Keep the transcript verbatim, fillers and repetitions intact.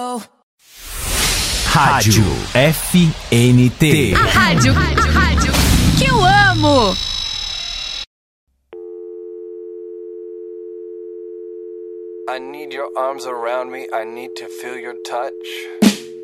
Rádio F N T. A rádio, a rádio que eu amo. I need your arms around me, I need to feel your touch.